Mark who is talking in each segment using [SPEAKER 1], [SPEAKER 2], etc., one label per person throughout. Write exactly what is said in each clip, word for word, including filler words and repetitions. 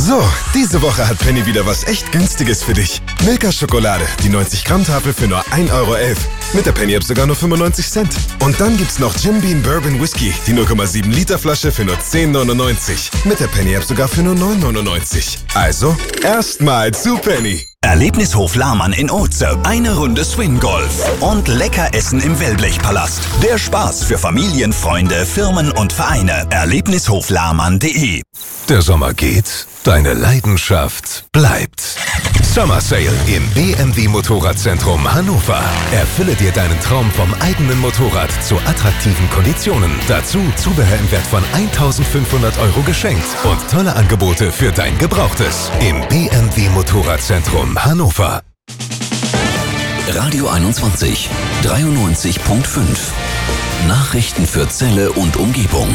[SPEAKER 1] So, diese Woche hat Penny wieder was echt Günstiges für dich. Milka Schokolade, die neunzig Gramm Tafel für nur ein Euro elf. Mit der Penny-App sogar nur fünfundneunzig Cent. Und dann gibt's noch Jim Beam Bourbon Whisky, die null Komma sieben Liter Flasche für nur zehn neunundneunzig. Mit der Penny-App sogar für nur neun neunundneunzig. Also, erstmal zu Penny.
[SPEAKER 2] Erlebnishof Lahmann in Oetze. Eine Runde Swing-Golf und lecker Essen im Wellblechpalast. Der Spaß für Familien, Freunde, Firmen und Vereine. Erlebnishof Lahmann punkt de.
[SPEAKER 3] Der Sommer geht, deine Leidenschaft bleibt. Summer Sale im B M W Motorradzentrum Hannover. Erfülle dir deinen Traum vom eigenen Motorrad zu attraktiven Konditionen. Dazu Zubehör im Wert von eintausendfünfhundert Euro geschenkt und tolle Angebote für dein Gebrauchtes. Im B M W Motorradzentrum Hannover.
[SPEAKER 4] Radio einundzwanzig, dreiundneunzig Komma fünf. Nachrichten für Celle und Umgebung.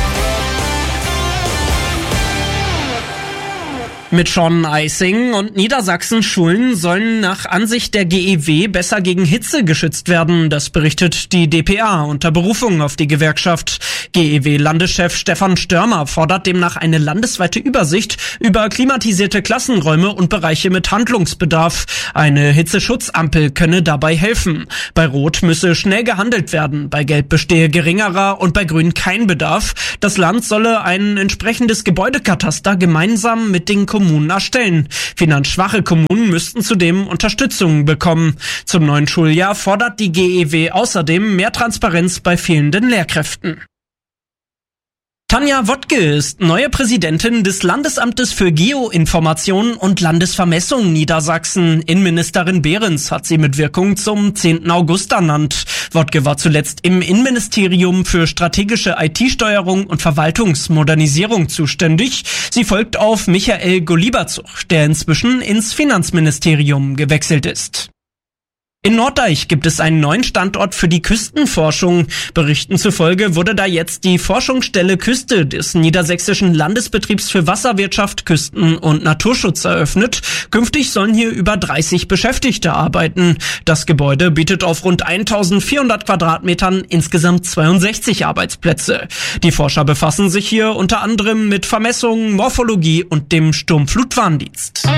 [SPEAKER 5] Mit Sean Eising und Niedersachsen Schulen sollen nach Ansicht der G E W besser gegen Hitze geschützt werden. Das berichtet die d p a unter Berufung auf die Gewerkschaft. G E W-Landeschef Stefan Störmer fordert demnach eine landesweite Übersicht über klimatisierte Klassenräume und Bereiche mit Handlungsbedarf. Eine Hitzeschutzampel könne dabei helfen. Bei Rot müsse schnell gehandelt werden, bei Gelb bestehe geringerer und bei Grün kein Bedarf. Das Land solle ein entsprechendes Gebäudekataster gemeinsam mit den Kommunen erstellen. Finanzschwache Kommunen müssten zudem Unterstützung bekommen. Zum neuen Schuljahr fordert die G E W außerdem mehr Transparenz bei fehlenden Lehrkräften. Tanja Wotke ist neue Präsidentin des Landesamtes für Geoinformation und Landesvermessung Niedersachsen. Innenministerin Behrens hat sie mit Wirkung zum zehnten August ernannt. Wotke war zuletzt im Innenministerium für strategische I T-Steuerung und Verwaltungsmodernisierung zuständig. Sie folgt auf Michael Golieberzug, der inzwischen ins Finanzministerium gewechselt ist. In Norddeich gibt es einen neuen Standort für die Küstenforschung. Berichten zufolge wurde da jetzt die Forschungsstelle Küste des Niedersächsischen Landesbetriebs für Wasserwirtschaft, Küsten- und Naturschutz eröffnet. Künftig sollen hier über dreißig Beschäftigte arbeiten. Das Gebäude bietet auf rund eintausendvierhundert Quadratmetern insgesamt zweiundsechzig Arbeitsplätze. Die Forscher befassen sich hier unter anderem mit Vermessung, Morphologie und dem Sturmflutwarndienst.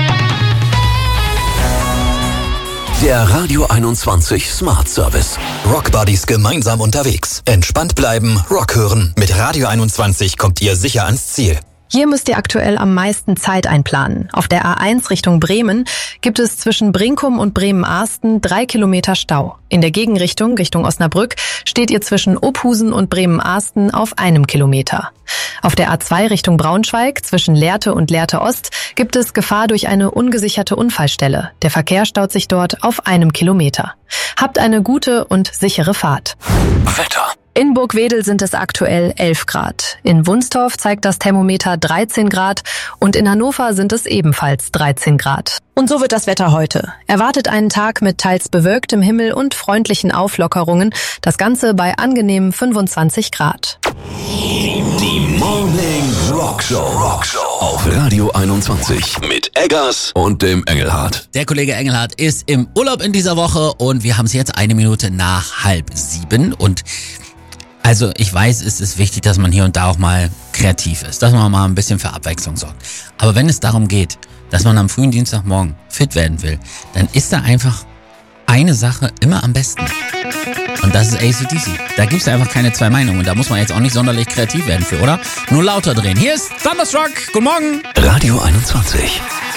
[SPEAKER 4] Der Radio einundzwanzig Smart Service. Rock Buddies gemeinsam unterwegs. Entspannt bleiben, Rock hören. Mit Radio einundzwanzig kommt ihr sicher ans Ziel.
[SPEAKER 6] Hier müsst ihr aktuell am meisten Zeit einplanen. Auf der A eins Richtung Bremen gibt es zwischen Brinkum und Bremen-Arsten drei Kilometer Stau. In der Gegenrichtung, Richtung Osnabrück, steht ihr zwischen Ophusen und Bremen-Arsten auf einem Kilometer. Auf der A zwei Richtung Braunschweig, zwischen Lehrte und Lehrte Ost, gibt es Gefahr durch eine ungesicherte Unfallstelle. Der Verkehr staut sich dort auf einem Kilometer. Habt eine gute und sichere Fahrt.
[SPEAKER 4] Wetter.
[SPEAKER 6] In Burgwedel sind es aktuell elf Grad. In Wunstorf zeigt das Thermometer dreizehn Grad und in Hannover sind es ebenfalls dreizehn Grad. Und so wird das Wetter heute. Erwartet einen Tag mit teils bewölktem Himmel und freundlichen Auflockerungen. Das Ganze bei angenehmen fünfundzwanzig Grad.
[SPEAKER 4] Die Morning Rockshow. Rockshow auf Radio einundzwanzig mit Eggers und dem Engelhardt.
[SPEAKER 7] Der Kollege Engelhardt ist im Urlaub in dieser Woche und wir haben es jetzt eine Minute nach halb sieben und also ich weiß, es ist wichtig, dass man hier und da auch mal kreativ ist, dass man mal ein bisschen für Abwechslung sorgt. Aber wenn es darum geht, dass man am frühen Dienstagmorgen fit werden will, dann ist da einfach eine Sache immer am besten. Und das ist A C D C. Da gibt es einfach keine zwei Meinungen. Da muss man jetzt auch nicht sonderlich kreativ werden für, oder? Nur lauter drehen. Hier ist Thunderstruck. Guten Morgen.
[SPEAKER 4] Radio einundzwanzig.